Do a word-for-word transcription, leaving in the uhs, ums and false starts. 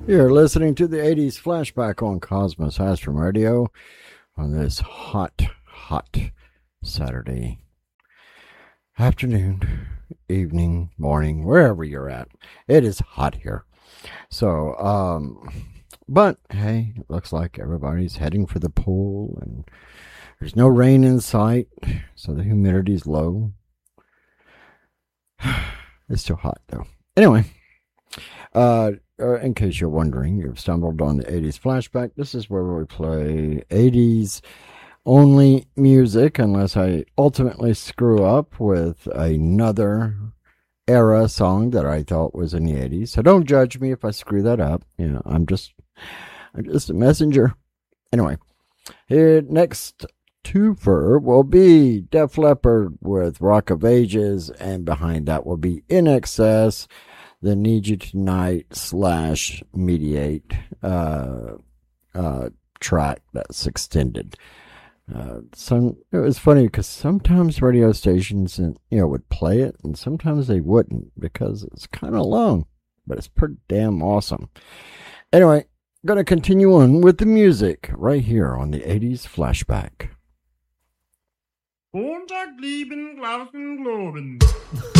You're listening to the eighties flashback on Cosmos Astrum Radio on this hot, hot Saturday afternoon, evening, morning, wherever you're at. It is hot here. So, um, but hey, it looks like everybody's heading for the pool and there's no rain in sight, so the humidity's low. It's still hot though. Anyway, uh, in case you're wondering, you've stumbled on the eighties flashback. This is where we play eighties only music, unless I ultimately screw up with another era song that I thought was in the eighties. So don't judge me if I screw that up. You know, I'm just, I'm just a messenger. Anyway, here next twofer will be Def Leppard with Rock of Ages, and behind that will be In Excess, the Need You Tonight slash Mediate uh, uh, track that's extended. Uh, some it was funny because sometimes radio stations and you know would play it, and sometimes they wouldn't because it's kind of long, but it's pretty damn awesome. Anyway, gonna continue on with the music right here on the eighties flashback. Montag, lieben, Glauben, Globen.